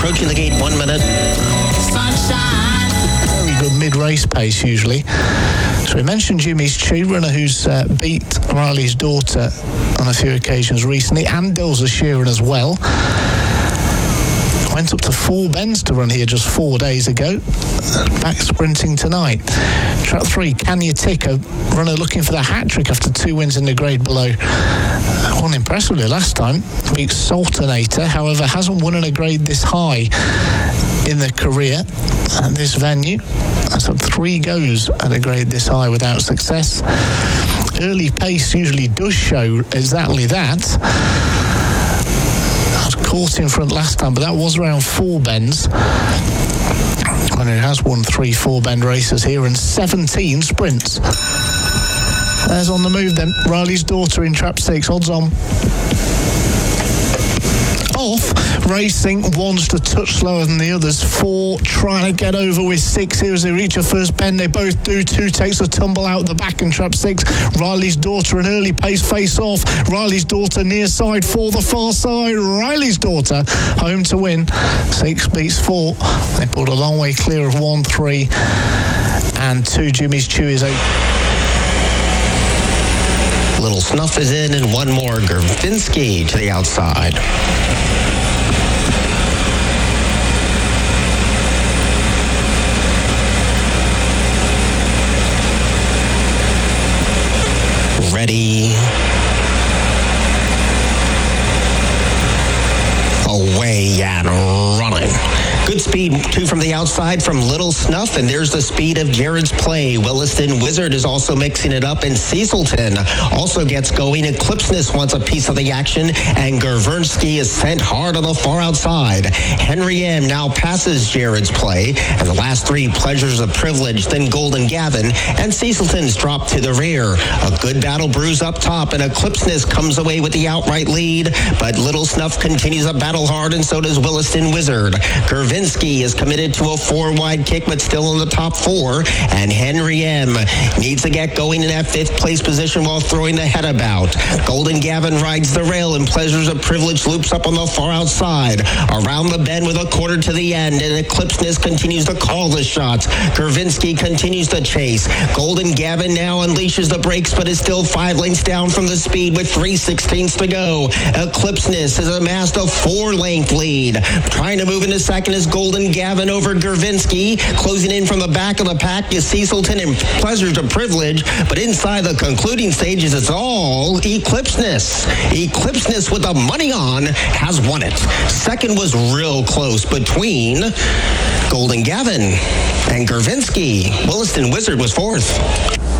approaching the gate 1 minute. Sunshine. Very good mid-race pace usually. So we mentioned Jimmy's Chew, runner who's beat Riley's Daughter on a few occasions recently, and Dilsa Sheeran as well. Went up to 4 bends to run here just 4 days ago. Back sprinting tonight. Track 3, Can You Tick, a runner looking for the hat-trick after 2 wins in the grade below. Won impressively last time. Beat Sultanator, however, hasn't won in a grade this high in the career at this venue. That's up 3 goes at a grade this high without success. Early pace usually does show exactly that. I was caught in front last time, but that was around 4 bends. And it has won 3 4-bend races here and 17 sprints. There's On the Move then. Riley's Daughter in trap 6. Odds on. Off, racing, 1's a touch slower than the others. 4 trying to get over with 6 here as they reach a first bend. They both do. 2 takes a tumble out the back and trap 6. Riley's Daughter, an early pace face off. Riley's Daughter near side for the far side. Riley's Daughter home to win. 6 beats 4. They pulled a long way clear of 1, 3 and 2. Jimmy's Chew is 8. Little Snuff is in, and 1 more. Gervinsky to the outside. Ready. Away and running. Good speed, 2 from the outside from Little Snuff, and there's the speed of Jared's Play. Williston Wizard is also mixing it up, and Cecilton also gets going. Eclipseness wants a piece of the action, and Gervinsky is sent hard on the far outside. Henry M. now passes Jared's Play, and the last 3, Pleasures of Privilege, then Golden Gavin, and Cecilton's dropped to the rear. A good battle brews up top, and Eclipseness comes away with the outright lead, but Little Snuff continues to battle hard, and so does Williston Wizard. Gervinsky is committed to a 4-wide kick, but still in the top 4. And Henry M. needs to get going in that 5th place position while throwing the head about. Golden Gavin rides the rail, and Pleasures of Privilege loops up on the far outside. Around the bend with a quarter to the end, and Eclipseness continues to call the shots. Gervinsky continues to chase. Golden Gavin now unleashes the brakes, but is still 5 lengths down from the speed with 3/16 to go. Eclipseness has amassed a 4-length lead. Trying to move into second is Golden Gavin over Gervinsky. Closing in from the back of the pack is Cecilton and Pleasures of Privilege, but inside the concluding stages, it's all Eclipseness. Eclipseness with the money on has won it. Second was real close between Golden Gavin and Gervinsky. Williston Wizard was 4th.